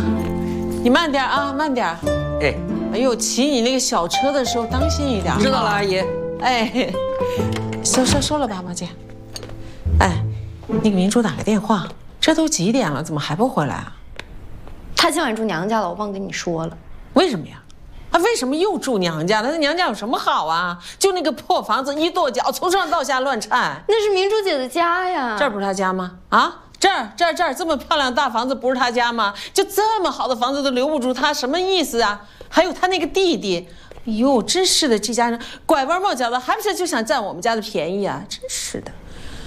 你慢点啊，慢点。 哎， 哎呦，骑你那个小车的时候当心一点。 知道了，阿姨。 哎，收了吧，毛姐。哎，你给明珠打个电话，这都几点了，怎么还不回来啊？ 他今晚住娘家了，我忘跟你说了。 为什么呀？他为什么又住娘家了？他娘家有什么好啊？就那个破房子，一跺脚，从上到下乱颤。 那是明珠姐的家呀， 这儿不是他家吗？啊，这儿这么漂亮大房子不是他家吗？就这么好的房子都留不住他，什么意思啊？还有他那个弟弟，哎呦，真是的，这家人拐弯抹角的，还不是就想占我们家的便宜啊？真是的。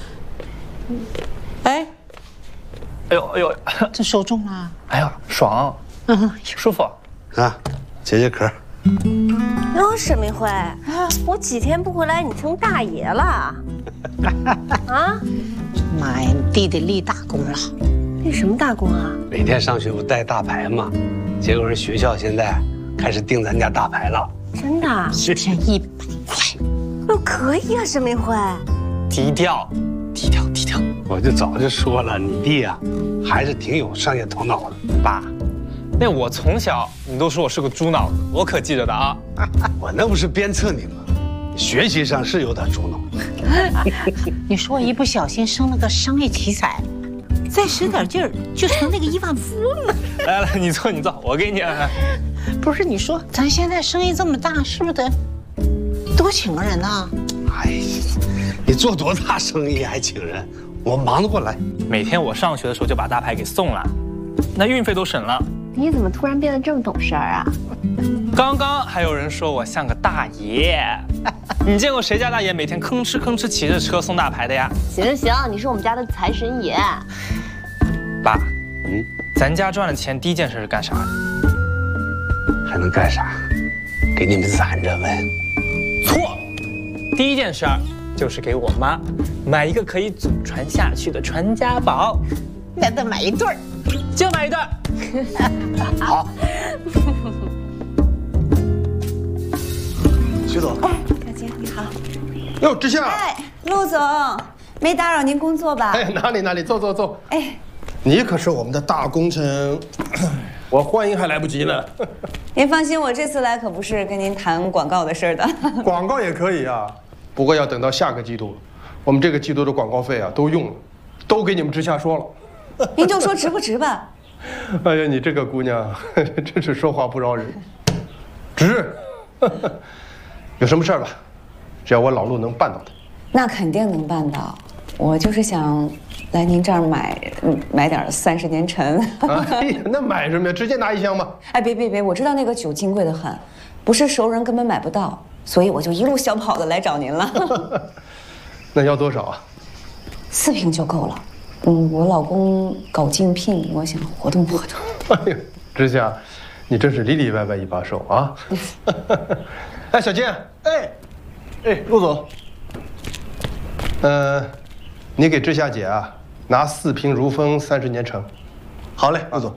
哎， 哎呦哎呦， 这手重了。 哎呀，爽，舒服啊，解解渴。 哟，沈明辉，我几天不回来，你成大爷了？啊？ 妈呀，你弟弟立大功了。 立什么大功啊？ 每天上学不带大牌吗？结果人学校现在开始订咱家大牌了。 真的？ 一天100块。 哟，可以啊，沈明辉。 低调，低调，低调。 我就早就说了，你弟啊，还是挺有商业头脑的。 爸，那我从小你都说我是个猪脑子，我可记着的啊。 我那不是鞭策你吗？学习上是有点猪脑。 你说我一不小心生了个商业奇才，再使点劲儿就成那个亿万富翁了。 来，你坐，我给你。 不是，你说咱现在生意这么大，是不是得多请个人呢？ 哎呀，你做多大生意还请人？我忙得过来。 每天我上学的时候就把大牌给送了，那运费都省了。 你怎么突然变得这么懂事儿啊？ 刚刚还有人说我像个大爷，你见过谁家大爷每天吭哧吭哧骑着车送大牌的呀？ 行，你是我们家的财神爷。 爸，咱家赚了钱第一件事是干啥？ 还能干啥？给你们攒着呗。 错，第一件事儿就是给我妈买一个可以祖传下去的传家宝。 那得买一对儿， 就买一对儿。好。 徐总， 大姐你好。 哟，知夏。 哎，陆总，没打扰您工作吧？ 哎，哪里，坐。 哎， 你可是我们的大功臣，我欢迎还来不及呢。 您放心，我这次来可不是跟您谈广告的事儿的。 广告也可以啊，不过要等到下个季度，我们这个季度的广告费啊都用了，都给你们知夏说了。 您就说值不值吧。 哎呀，你这个姑娘真是说话不饶人，值。有什么事儿吧？只要我老陆能办到的， 那肯定能办到。我就是想来您这儿买点30年陈。 哎呀，那买什么呀？直接拿1箱吧。 哎，别，我知道那个酒金贵得很，不是熟人根本买不到，所以我就一路小跑的来找您了。 那要多少啊 ？4瓶就够了。我老公搞竞聘，我想活动。 哎呀，知夏，你真是里里外外一把手啊！哎，小金，陆总，你给知夏姐啊拿4瓶如风30年橙。好嘞，陆总。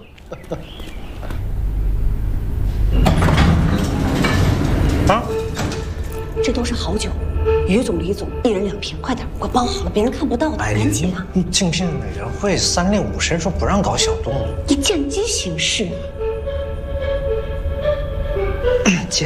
啊，这都是好酒，于总、李总1人2瓶，快点，我包好了，别人看不到的，赶紧啊！ 竞聘委员会365，谁说不让搞小动物？ 你见机行事。 见。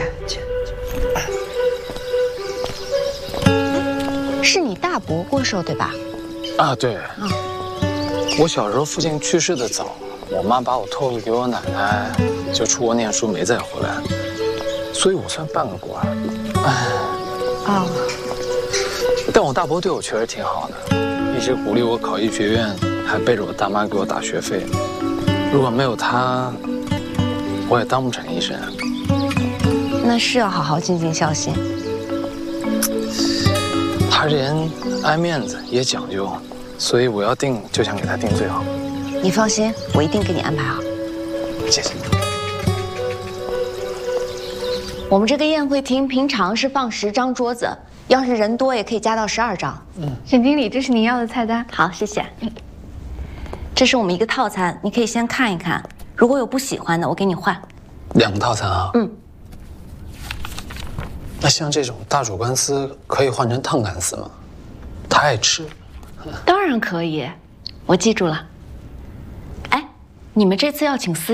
是你大伯过寿对吧？ 啊，对。我小时候父亲去世的早，我妈把我托付给我奶奶，就出国念书没再回来，所以我算半个官。但我大伯对我确实挺好的，一直鼓励我考医学院，还背着我大妈给我打学费。如果没有他，我也当不成医生。 那是要好好尽尽孝心。 他这人爱面子也讲究，所以我要定就想给他定最好。 你放心，我一定给你安排好。 谢谢。 我们这个宴会厅平常是放10张桌子，要是人多也可以加到12张。 沈经理，这是您要的菜单。 好，谢谢。这是我们一个套餐，你可以先看一看，如果有不喜欢的，我给你换。 2个套餐啊？那像这种大煮干丝可以换成烫干丝吗？他爱吃。 当然可以，我记住了。哎，你们这次要请司